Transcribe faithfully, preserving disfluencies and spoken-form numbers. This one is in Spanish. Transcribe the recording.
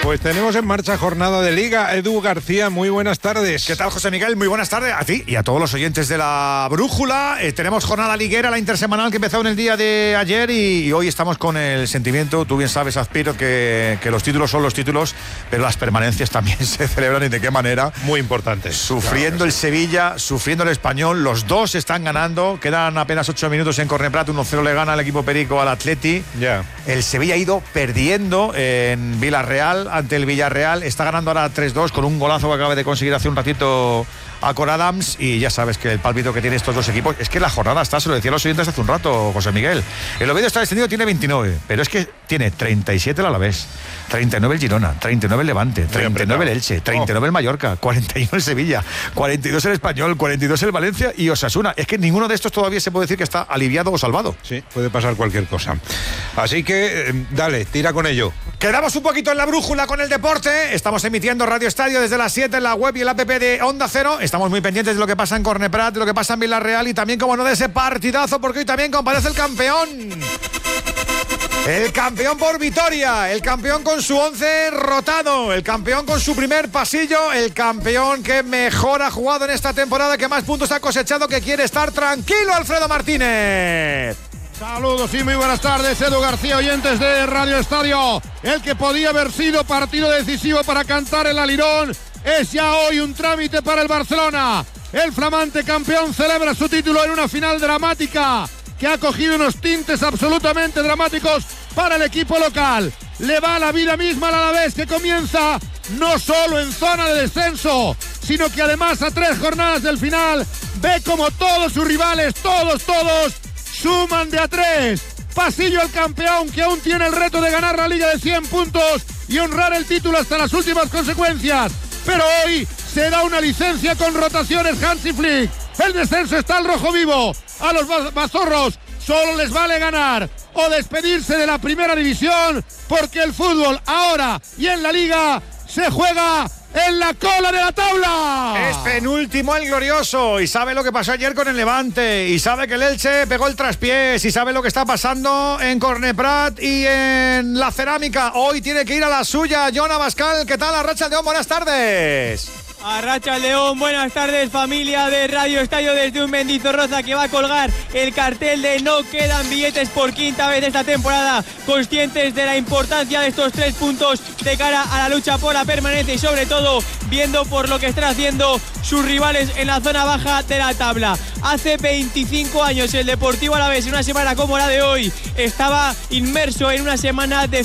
Pues tenemos en marcha jornada de Liga. Edu García, muy buenas tardes. ¿Qué tal, José Miguel? Muy buenas tardes a ti y a todos los oyentes de La Brújula. Eh, tenemos jornada liguera, la intersemanal que empezó en el día de ayer y, y hoy estamos con el sentimiento, tú bien sabes, Azpiro, que, que los títulos son los títulos, pero las permanencias también se celebran y de qué manera. Muy importante. Sufriendo claro, el sí. Sevilla, sufriendo el Español, los dos están ganando, quedan apenas ocho minutos en Corneprat, uno cero le gana el equipo perico al Atleti. Ya. El Sevilla ha ido perdiendo en Villarreal ante el Villarreal, está ganando ahora tres dos con un golazo que acaba de conseguir hace un ratito a Cor Adams, y ya sabes que el pálpito que tiene estos dos equipos es que la jornada está, se lo decía a los oyentes hace un rato, José Miguel. El Oviedo está descendido, tiene veintinueve, pero es que tiene treinta y siete el Alavés, treinta y nueve el Girona, treinta y nueve el Levante, treinta y nueve el Elche, treinta y nueve el Mallorca, cuarenta y uno el Sevilla, cuarenta y dos el Español, cuarenta y dos el Valencia y Osasuna. Es que ninguno de estos todavía se puede decir que está aliviado o salvado. Sí, puede pasar cualquier cosa. Así que, eh, dale, tira con ello. Quedamos un poquito en la brújula con el deporte. Estamos emitiendo Radio Estadio desde las siete en la web y el app de Onda Cero. Estamos muy pendientes de lo que pasa en Corneprat, de lo que pasa en Villarreal y también, como no, de ese partidazo, porque hoy también comparece el campeón. El campeón por Vitoria, el campeón con su once rotado, el campeón con su primer pasillo, el campeón que mejor ha jugado en esta temporada, que más puntos ha cosechado, que quiere estar tranquilo, Alfredo Martínez. Saludos y muy buenas tardes, Edu García, oyentes de Radio Estadio. El que podía haber sido partido decisivo para cantar el alirón es ya hoy un trámite para el Barcelona. El flamante campeón celebra su título en una final dramática que ha cogido unos tintes absolutamente dramáticos para el equipo local. Le va la vida misma al Alavés, que comienza no solo en zona de descenso, sino que además a tres jornadas del final ve como todos sus rivales, todos, todos, suman de a tres. Pasillo al campeón, que aún tiene el reto de ganar la Liga de cien puntos y honrar el título hasta las últimas consecuencias. Pero hoy se da una licencia con rotaciones Hansi Flick. El descenso está al rojo vivo. A los bazorros solo les vale ganar o despedirse de la primera división, porque el fútbol ahora y en la Liga se juega en la cola de la tabla. Es penúltimo el glorioso y sabe lo que pasó ayer con el Levante y sabe que el Elche pegó el traspiés y sabe lo que está pasando en Corneprat y en la Cerámica. Hoy tiene que ir a la suya. Jon Abascal, ¿qué tal? Arratsaldeon, buenas tardes. Arratsaldeon, buenas tardes, familia de Radio Estadio, desde un Mendizorroza que va a colgar el cartel de no quedan billetes por quinta vez esta temporada, conscientes de la importancia de estos tres puntos de cara a la lucha por la permanencia y sobre todo viendo por lo que están haciendo sus rivales en la zona baja de la tabla. Hace veinticinco años el Deportivo Alavés, en una semana como la de hoy, estaba inmerso en una semana de